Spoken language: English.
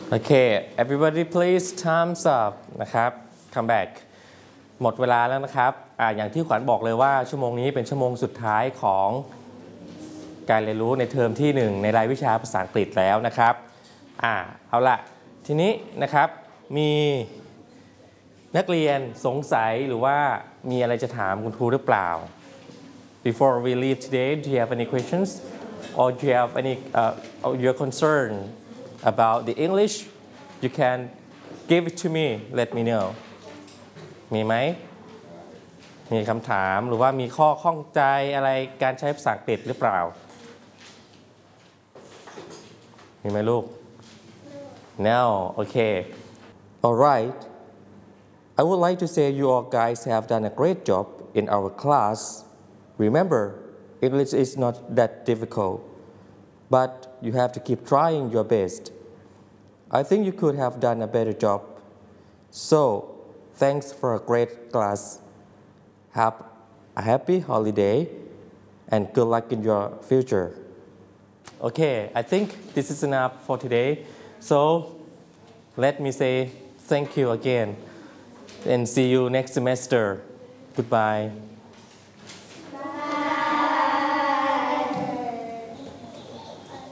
Okay, everybody please time's up นะครับ come back หมดเวลาแล้วนะครับอย่างที่ขวัญบอกเลยว่าชั่วโมงนี้เป็นชั่วโมงสุดท้ายของการเรียนรู้ในเทอมที่1ในรายวิชาภาษาอังกฤษแล้วนะครับเอาละทีนี้นะครับมีนักเรียนสงสัยหรือว่ามีอะไรจะถามคุณครูหรือเปล่า Before we leave today do you have any questions or do you have any your concern about the English you can give it to me let me know มีไหมมีคำถามหรือว่ามีข้อข้องใจอะไรการใช้ภาษาอังกฤษหรือเปล่ามีไหมลูก No okay alright I would like to say you all guys have done a great job in our class remember English is not that difficult but you have to keep trying your best I think you could have done a better job so thanks for a great class have a happy holiday and good luck in your future okay I think this is enough for today so let me say thank you again and see you next semester goodbye